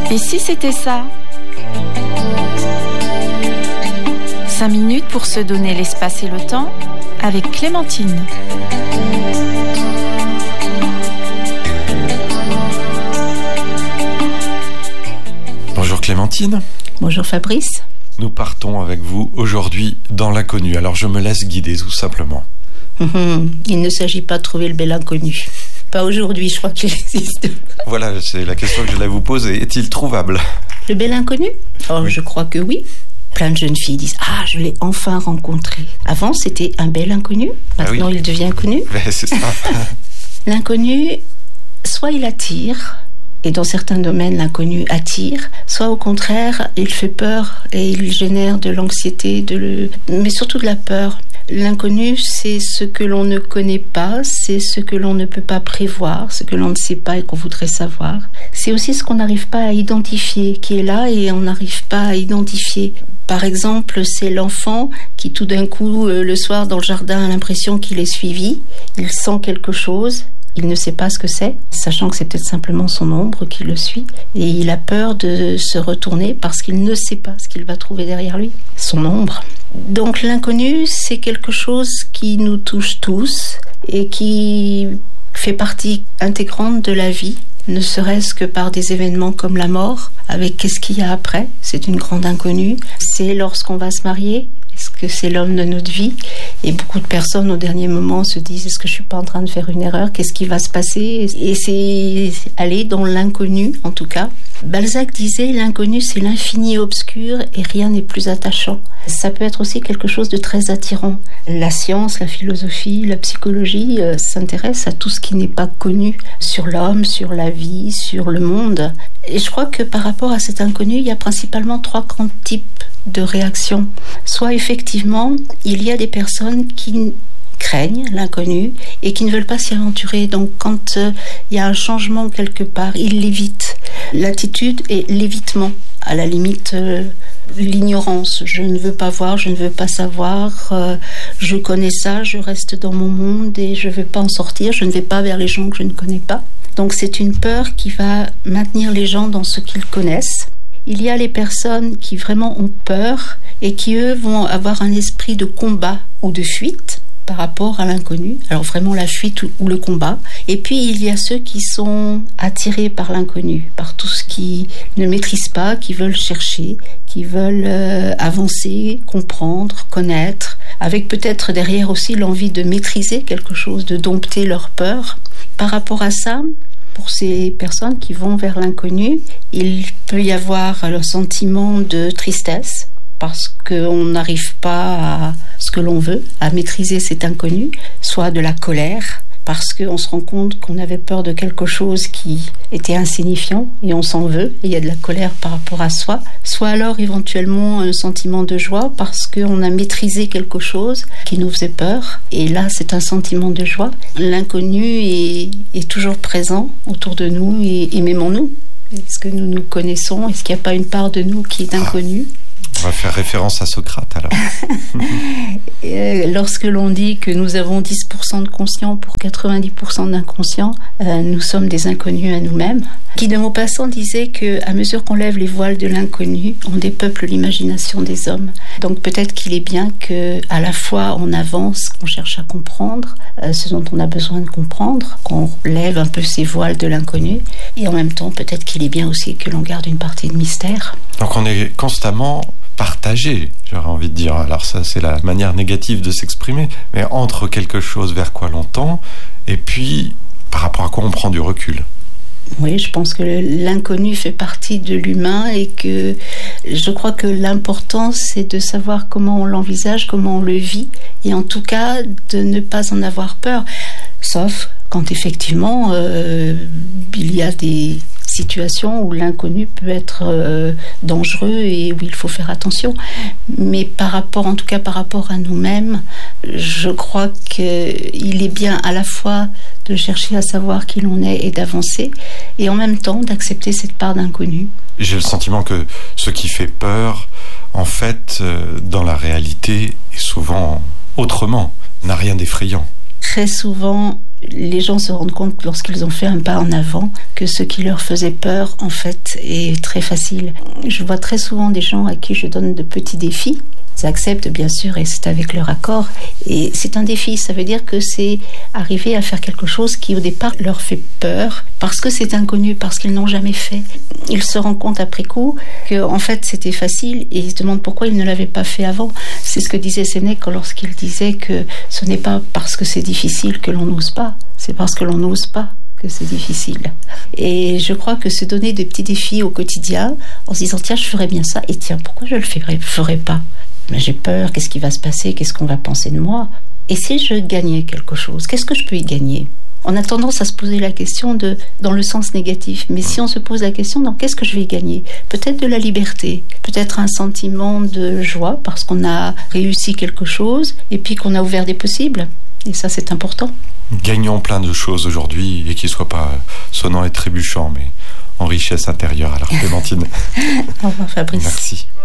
Et si c'était ça ? 5 minutes pour se donner l'espace et le temps avec Clémentine. Bonjour Clémentine. Bonjour Fabrice. Nous partons avec vous aujourd'hui dans l'inconnu. Alors je me laisse guider tout simplement. Il ne s'agit pas de trouver le bel inconnu. Pas aujourd'hui, je crois qu'il existe. Voilà, c'est la question que je voulais vous poser. Est-il trouvable ? Le bel inconnu ? Oui. Je crois que oui. Plein de jeunes filles disent « Ah, je l'ai enfin rencontré ». Avant, c'était un bel inconnu. Maintenant, il devient connu. C'est ça. L'inconnu, soit il attire, et dans certains domaines, l'inconnu attire, soit au contraire, il fait peur et il génère de l'anxiété, mais surtout de la peur. L'inconnu, c'est ce que l'on ne connaît pas, c'est ce que l'on ne peut pas prévoir, ce que l'on ne sait pas et qu'on voudrait savoir. C'est aussi ce qu'on n'arrive pas à identifier, qui est là et on n'arrive pas à identifier. Par exemple, c'est l'enfant qui tout d'un coup, le soir dans le jardin, a l'impression qu'il est suivi, il sent quelque chose. Il ne sait pas ce que c'est, sachant que c'est peut-être simplement son ombre qui le suit. Et il a peur de se retourner parce qu'il ne sait pas ce qu'il va trouver derrière lui, son ombre. Donc l'inconnu, c'est quelque chose qui nous touche tous et qui fait partie intégrante de la vie, ne serait-ce que par des événements comme la mort, avec qu'est-ce qu'il y a après, c'est une grande inconnue. C'est lorsqu'on va se marier. Est-ce que c'est l'homme de notre vie ? Et beaucoup de personnes au dernier moment se disent « Est-ce que je ne suis pas en train de faire une erreur ? Qu'est-ce qui va se passer ?» Et c'est aller dans l'inconnu, en tout cas. Balzac disait « L'inconnu, c'est l'infini obscur et rien n'est plus attachant ». Ça peut être aussi quelque chose de très attirant. La science, la philosophie, la psychologie s'intéressent à tout ce qui n'est pas connu sur l'homme, sur la vie, sur le monde. Et je crois que par rapport à cet inconnu, il y a principalement 3 grands types de réactions. Soit effectivement, il y a des personnes qui craignent l'inconnu et qui ne veulent pas s'y aventurer. Donc quand il y a un changement quelque part, ils l'évitent. L'attitude est l'évitement, à la limite l'ignorance. Je ne veux pas voir, je ne veux pas savoir, je connais ça, je reste dans mon monde et je ne veux pas en sortir, je ne vais pas vers les gens que je ne connais pas. Donc c'est une peur qui va maintenir les gens dans ce qu'ils connaissent. Il y a les personnes qui vraiment ont peur et qui, eux, vont avoir un esprit de combat ou de fuite par rapport à l'inconnu. Alors vraiment la fuite ou le combat. Et puis il y a ceux qui sont attirés par l'inconnu, par tout ce qu'ils ne maîtrisent pas, qui veulent chercher, qui veulent avancer, comprendre, connaître, avec peut-être derrière aussi l'envie de maîtriser quelque chose, de dompter leur peur. Par rapport à ça, pour ces personnes qui vont vers l'inconnu, il peut y avoir le sentiment de tristesse parce qu'on n'arrive pas à ce que l'on veut, à maîtriser cet inconnu, soit de la colère parce qu'on se rend compte qu'on avait peur de quelque chose qui était insignifiant et on s'en veut, et il y a de la colère par rapport à soi, soit alors éventuellement un sentiment de joie parce qu'on a maîtrisé quelque chose qui nous faisait peur, et là c'est un sentiment de joie. L'inconnu est toujours présent autour de nous et m'aimons-nous. Est-ce que nous nous connaissons ? Est-ce qu'il n'y a pas une part de nous qui est inconnue ? On va faire référence à Socrate alors. Lorsque l'on dit que nous avons 10% de conscient pour 90% d'inconscient, nous sommes des inconnus à nous-mêmes. Guy de Maupassant disait qu'à mesure qu'on lève les voiles de l'inconnu, on dépeuple l'imagination des hommes. Donc peut-être qu'il est bien qu'à la fois on avance, qu'on cherche à comprendre ce dont on a besoin de comprendre, qu'on lève un peu ces voiles de l'inconnu, et en même temps peut-être qu'il est bien aussi que l'on garde une partie de mystère. Donc on est constamment partagé, j'aurais envie de dire. Alors ça, c'est la manière négative de s'exprimer, mais entre quelque chose vers quoi l'on tend, et puis par rapport à quoi on prend du recul. Oui, je pense que l'inconnu fait partie de l'humain et que je crois que l'important, c'est de savoir comment on l'envisage, comment on le vit, et en tout cas de ne pas en avoir peur, sauf quand effectivement il y a des situations où l'inconnu peut être dangereux et où il faut faire attention. Mais par rapport à nous-mêmes, je crois qu'il est bien à la fois de chercher à savoir qui l'on est et d'avancer, et en même temps d'accepter cette part d'inconnu. J'ai le sentiment que ce qui fait peur, en fait, dans la réalité, est souvent autrement, n'a rien d'effrayant. Très souvent, les gens se rendent compte lorsqu'ils ont fait un pas en avant que ce qui leur faisait peur, en fait, est très facile. Je vois très souvent des gens à qui je donne de petits défis. Ils acceptent, bien sûr, et c'est avec leur accord. Et c'est un défi, ça veut dire que c'est arriver à faire quelque chose qui, au départ, leur fait peur, parce que c'est inconnu, parce qu'ils n'ont jamais fait. Ils se rendent compte après coup qu'en fait, c'était facile, et ils se demandent pourquoi ils ne l'avaient pas fait avant. C'est ce que disait Sénèque lorsqu'il disait que ce n'est pas parce que c'est difficile que l'on n'ose pas, c'est parce que l'on n'ose pas que c'est difficile. Et je crois que se donner de petits défis au quotidien, en se disant, tiens, je ferais bien ça, et tiens, pourquoi je ne le ferais pas ? Mais j'ai peur, qu'est-ce qui va se passer, qu'est-ce qu'on va penser de moi ? Et si je gagnais quelque chose, qu'est-ce que je peux y gagner ? On a tendance à se poser la question dans le sens négatif, mais si on se pose la question dans qu'est-ce que je vais y gagner ? Peut-être de la liberté, peut-être un sentiment de joie parce qu'on a réussi quelque chose et puis qu'on a ouvert des possibles. Et ça, c'est important. Gagnons plein de choses aujourd'hui et qu'ils ne soient pas sonnants et trébuchants, mais en richesse intérieure. Alors Clémentine. Au revoir Fabrice. Merci.